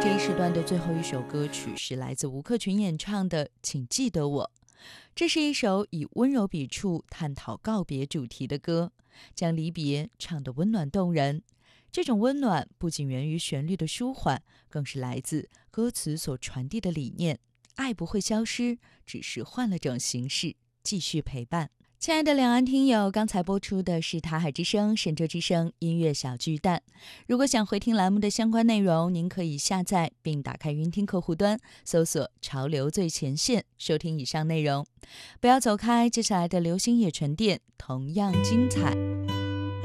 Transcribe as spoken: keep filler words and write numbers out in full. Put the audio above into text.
这一时段的最后一首歌曲是来自吴克群演唱的《请记得我》。这是一首以温柔笔触探讨告别主题的歌，将离别唱得温暖动人。这种温暖不仅源于旋律的舒缓，更是来自歌词所传递的理念：爱不会消失，只是换了种形式，继续陪伴。亲爱的两岸听友，刚才播出的是塔海之声、神州之声音乐小巨蛋。如果想回听栏目的相关内容，您可以下载并打开云听客户端，搜索潮流最前线，收听以上内容。不要走开，接下来的流行也沉淀同样精彩。